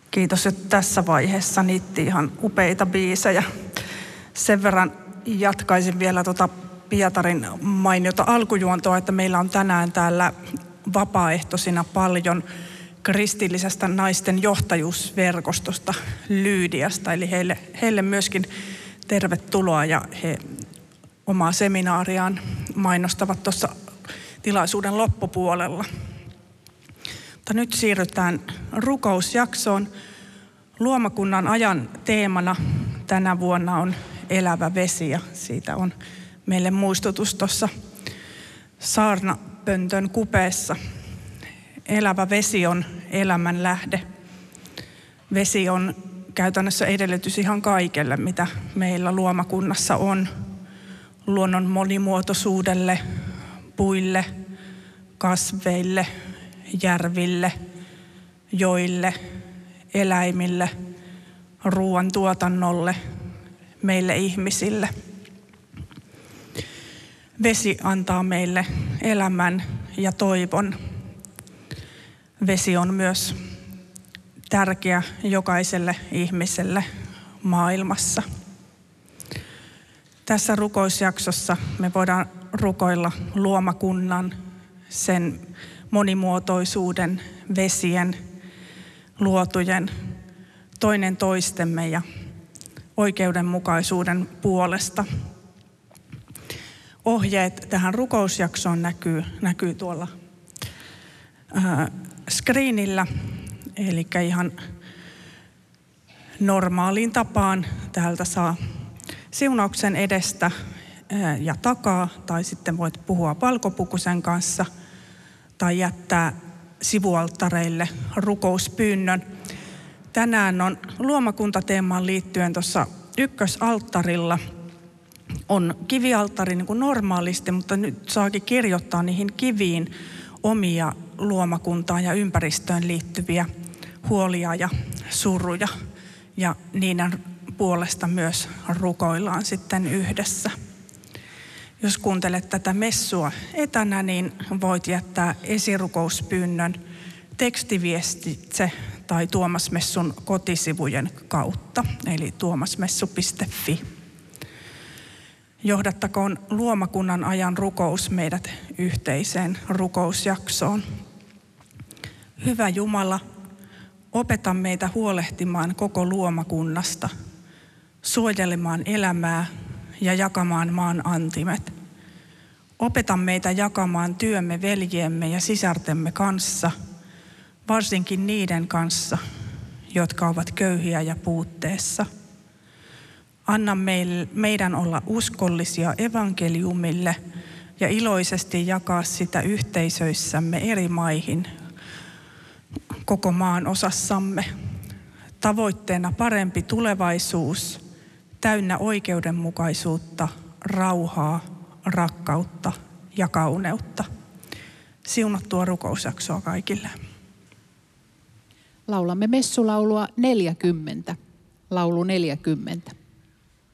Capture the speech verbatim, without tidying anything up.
Kiitos, että tässä vaiheessa niitti ihan upeita biisejä. Sen verran jatkaisin vielä tuota Pietarin mainiota alkujuontoa, että meillä on tänään täällä vapaaehtoisina paljon kristillisestä naisten johtajuusverkostosta Lyydiasta. Eli heille, heille myöskin tervetuloa ja he omaa seminaariaan mainostavat tuossa tilaisuuden loppupuolella. Mutta nyt siirrytään rukousjaksoon. Luomakunnan ajan teemana tänä vuonna on elävä vesi ja siitä on meille muistutus tuossa saarnapöntön kupeessa. Elävä vesi on elämän lähde. Vesi on käytännössä edellytys ihan kaikelle, mitä meillä luomakunnassa on. Luonnon monimuotoisuudelle, puille, kasveille, järville, joille, eläimille, ruoan tuotannolle, meille ihmisille. Vesi antaa meille elämän ja toivon. Vesi on myös tärkeä jokaiselle ihmiselle maailmassa. Tässä rukousjaksossa me voidaan rukoilla luomakunnan, sen monimuotoisuuden, vesien, luotujen, toinen toistemme ja oikeudenmukaisuuden puolesta. Ohjeet tähän rukousjaksoon näkyy, näkyy tuolla ää, screenillä, eli ihan normaaliin tapaan täältä saa siunauksen edestä ää, ja takaa, tai sitten voit puhua valkopukusen kanssa, tai jättää sivualttareille rukouspyynnön. Tänään on luomakuntateemaan liittyen tuossa ykkösalttarilla on kivialttari niin kuin normaalisti, mutta nyt saakin kirjoittaa niihin kiviin omia luomakuntaan ja ympäristöön liittyviä huolia ja suruja. Ja niiden puolesta myös rukoillaan sitten yhdessä. Jos kuuntelet tätä messua etänä, niin voit jättää esirukouspyynnön tekstiviestitse tai Tuomas Messun kotisivujen kautta, eli tuomasmessu piste fi. Johdattakoon luomakunnan ajan rukous meidät yhteiseen rukousjaksoon. Hyvä Jumala, opeta meitä huolehtimaan koko luomakunnasta, suojelemaan elämää ja jakamaan maan antimet. Opeta meitä jakamaan työmme veljiemme ja sisartemme kanssa, varsinkin niiden kanssa, jotka ovat köyhiä ja puutteessa. Anna meidän olla uskollisia evankeliumille ja iloisesti jakaa sitä yhteisöissämme eri maihin, koko maan osassamme. Tavoitteena parempi tulevaisuus, täynnä oikeudenmukaisuutta, rauhaa, rakkautta ja kauneutta. Siunattua rukousjaksoa kaikille. Laulamme messulaulua neljäkymmentä, laulu neljäkymmentä.